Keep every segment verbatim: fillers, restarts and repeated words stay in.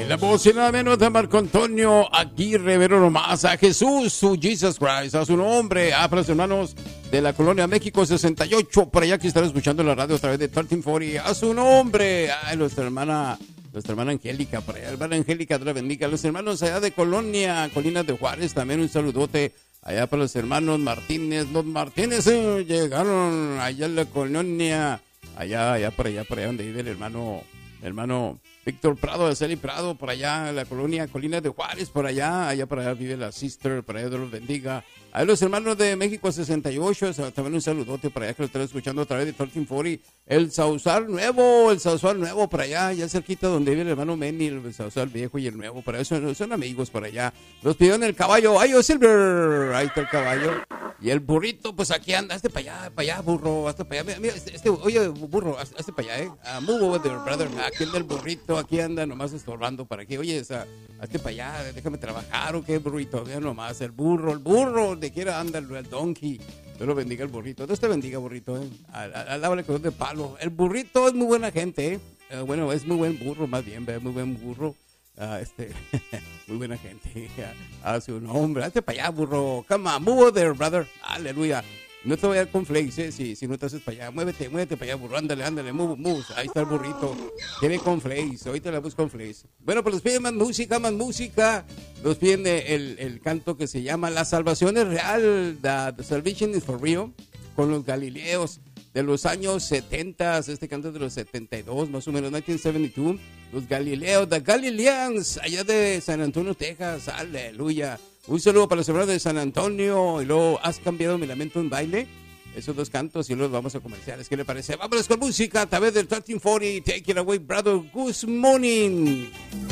La voz y nada menos de Marco Antonio Aguirre, Vero nomás, a Jesús, su Jesus Christ, a su nombre, a los hermanos de la Colonia México sesenta y ocho, por allá que están escuchando la radio a través de trece cuarenta, a su nombre, a nuestra hermana, nuestra hermana Angélica, por allá, hermana Angélica, Dios la bendiga, a los hermanos allá de Colonia, Colinas de Juárez, también un saludote, allá para los hermanos Martínez, los Martínez eh, llegaron allá en la Colonia, allá, allá, por allá, por allá donde vive el hermano, hermano Víctor Prado, de Celi Prado, por allá en la colonia Colinas de Juárez, por allá, allá por allá vive la sister, por allá Dios los bendiga. A los hermanos de México sesenta y ocho, también un saludote por allá que lo están escuchando a través de trece cuarenta. El Sausal Nuevo, el Sausal Nuevo por allá, ya cerquita donde vive el hermano Menny, el Sausal Viejo y el Nuevo, por allá son, son amigos por allá. Los pidieron el caballo, ay, Silver, ahí está el caballo. Y el burrito, pues aquí anda, hazte para allá, para allá, burro, hazte para allá. Mira, mira este, este, oye, burro, hazte para allá, eh. Uh, move over there, brother. Aquí anda el burrito, aquí anda nomás estorbando para aquí. Oye, esa, hazte para allá, déjame trabajar, o qué burrito, vea nomás, el burro, el burro, de quiera anda el, el donkey. Dios lo bendiga el burrito. Dios te bendiga, burrito, eh. Alábale con de palo. El burrito es muy buena gente, eh. Uh, bueno, es muy buen burro, más bien, ¿ve? Muy buen burro. Uh, este, muy buena gente. A su nombre. Hazte para allá, burro. Come on, move over there, brother. Aleluya. No te voy a dar con flakes, eh, si, si no te haces para allá. Muévete, muévete para allá, burro. Ándale, ándale, move, move. Ahí está el burrito. Tiene con flakes. Ahorita la busco con flakes. Bueno, pues los piden más música, más música. Los piden el, el canto que se llama La Salvación es Real. The, the Salvation is for Real. Con los Galileos de los años setenta, este canto es de los setenta y dos, más o menos, mil novecientos setenta y dos, los Galileos, the Galileans, allá de San Antonio, Texas, aleluya. Un saludo para los hermanos de San Antonio, y luego, ¿has cambiado mi lamento en baile? Esos dos cantos, y luego vamos a comerciales, ¿qué le parece? Vámonos con música, a través del trece cuarenta, take it away, brother, good morning.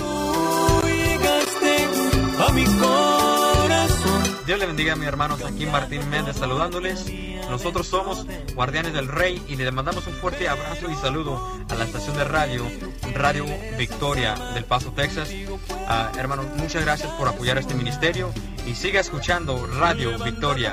Tú llegaste a mi corazón. Dios le bendiga a mis hermanos, aquí Martín Méndez saludándoles. Nosotros somos Guardianes del Rey y le mandamos un fuerte abrazo y saludo a la estación de radio, Radio Victoria del Paso, Texas. Uh, hermanos, muchas gracias por apoyar este ministerio y siga escuchando Radio Victoria.